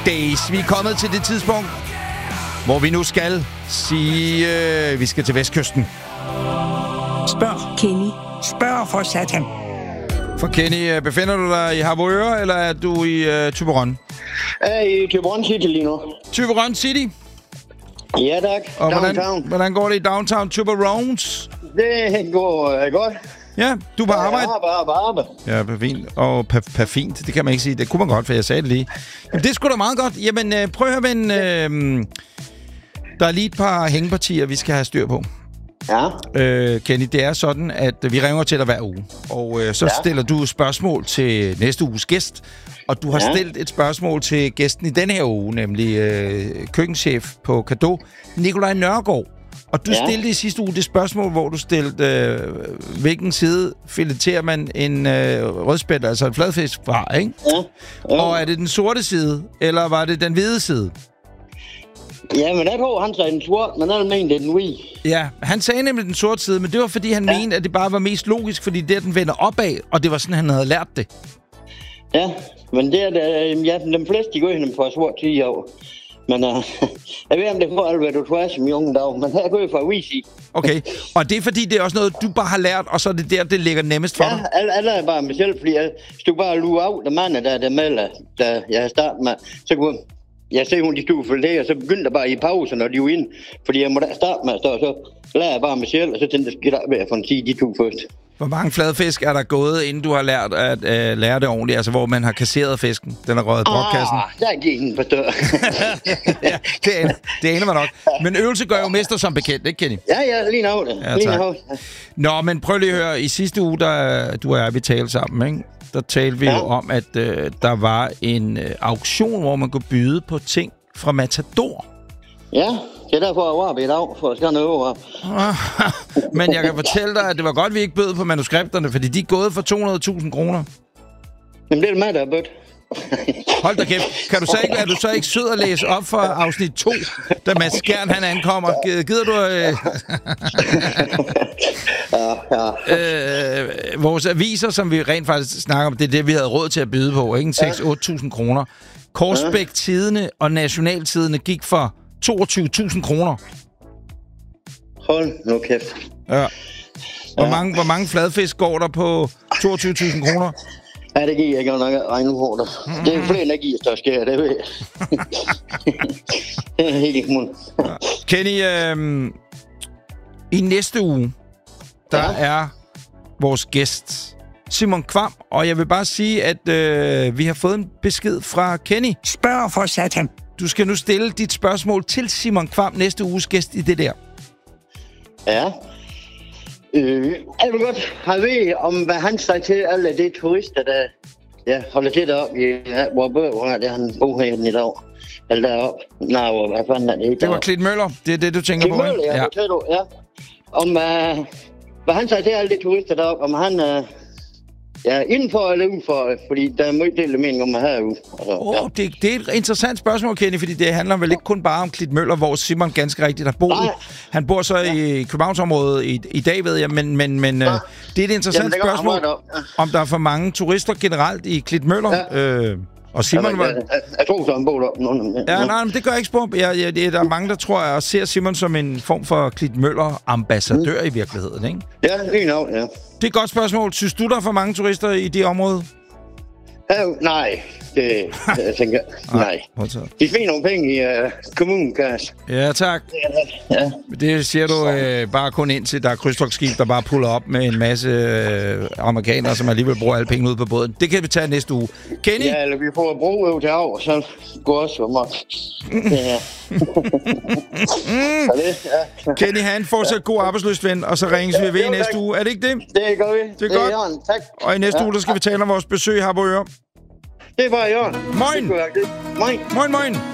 Days. Vi er kommet til det tidspunkt, hvor vi nu skal sige, vi skal til Vestkysten. Spørg, Kenny. Spørg for satan. For Kenny, befinder du dig i Harboøre, eller er du i Thyborøn? Jeg er i Thyborøn City lige nu. Thyborøn City? Ja, tak. Og Downtown. hvordan går det i Downtown Thyborøns? Det går godt. Ja, du er på arbejde? Arbejde. Ja, fint. Og fint, det kan man ikke sige. Det kunne man godt, for jeg sagde det lige. Jamen, det er sgu da meget godt. Jamen, prøv at høre, ven. Der er lige et par hængepartier, vi skal have styr på. Ja. Kenny, det er sådan, at vi ringer til dig hver uge. Og så stiller du spørgsmål til næste uges gæst. Og du har stillet et spørgsmål til gæsten i denne her uge, nemlig køkkenchef på Cadeau, Nikolaj Nørgaard. Og du stillede i sidste uge det spørgsmål, hvor du stillede, hvilken side fileterer man en rødspætte, altså en fladfisk fra, ikke? Ja. Og er det den sorte side, eller var det den hvide side? Ja, men jeg tror, han sagde den sorte, men han mente, det er den hvide. Ja, han sagde nemlig den sorte side, men det var, fordi han mente, at det bare var mest logisk, fordi det den vender opad, og det var sådan, han havde lært det. Ja, men det er de fleste, de går ind for sort 10 år. Men jeg ved, om det får alt, hvad du tror som unge dag, men her går jeg fra Wisi. Okay, og det er fordi, det er også noget, du bare har lært, og så er det der, det ligger nemmest for dig? Ja, alle er bare mig selv, fordi jeg stod bare og luge af, der mand, der melder, da jeg startede med, så kunne jeg se, hun de stod for det, og så begyndte jeg bare i pausen, når de var inde, fordi jeg måtte starte med at stå, så lærer jeg bare mig selv, og så tænkte jeg, skidt af med at få en 10, de to først. Hvor mange fladfisk er der gået, inden du har lært at lære det ordentligt? Altså, hvor man har kasseret fisken? Den er røget i brokkassen? Der gik den på større. Ja, det aner man nok. Men øvelse gør jo mester som bekendt, ikke, Kenny? Ja, lige nu det. Ja, tak. Nå, men prøv lige at høre. I sidste uge, du og jeg, vi talte sammen, ikke? Der talte vi jo om, at der var en auktion, hvor man kunne byde på ting fra Matador. Ja, det er derfor, jeg var ved i dag, for at skære noget over. Men jeg kan fortælle dig, at det var godt, vi ikke bød på manuskripterne, fordi de er gået for 200.000 kroner. Jamen, det er mig, der er bødt. Hold da kæft. Er du så ikke sød at læse op for afsnit 2, da Mads Skjern, han ankommer? Gider du... Vores aviser, som vi rent faktisk snakker om, det er det, vi havde råd til at byde på, ikke? 6-8.000 kroner. Korsbæk Tidende og Nationaltidende gik for 22.000 kroner. Hold nu kæft. Ja. Hvor mange fladfisk går der på 22.000 kroner? Ja, det giver jeg ikke nok at regne på dig. Det er flere energier, der sker, det ved jeg. Det er helt ikke muligt. Kenny, i næste uge, der er vores gæst Simon Kvam, og jeg vil bare sige, at vi har fået en besked fra Kenny. Spørg for satan. Du skal nu stille dit spørgsmål til Simon Kvam, næste uges gæst i det der. Ja. Jeg vil godt have ved om, hvad han siger til alle de turister, der holder til deroppe i hvor er det, han bor her i dag. Eller deroppe. Nej, hvad fanden er det? Det var Klitmøller. Det er det, du tænker på, ikke? Klitmøller, ja. Det du, ja. Om, hvad han siger til alle de turister deroppe, om han... indenfor eller udenfor, fordi der er meget del af mening om at have ude. Altså, det er et interessant spørgsmål, Kenny, fordi det handler vel ikke kun bare om Klitmøller, hvor Simon ganske rigtigt har boet. Han bor så i Københavnsområdet i dag, ved jeg, men det er et interessant spørgsmål, om der er for mange turister generelt i Klitmøller. Ja. Og Simon var... Jeg tror, så han bor der. Ja, nej, men det gør jeg ikke spor. Der er mange, der tror, jeg ser Simon som en form for Klitmøller-ambassadør i virkeligheden, ikke? Ja, lige nu, ja. Det er et godt spørgsmål. Synes du, der er for mange turister i det område? Nej, det jeg tænker nej. De finder nogle penge i kommunekassen. Ja, tak. Ja. Det siger du bare kun ind til, der er krydstogtskib, der bare puller op med en masse amerikanere, som alligevel bruger alle penge ud på båden. Det kan vi tage næste uge. Kenny? Ja, eller vi får bro til over, så går også for meget. Ja. Kenny, han fortsat god arbejdsløst ven, og så ringes vi ved næste uge. Er det ikke det? Det gør vi. Det er godt. Jørgen, tak. Og i næste uge, der skal vi tale om vores besøg i Harboøre. Det var Jørgen. Moin! Moin. Moin, moin.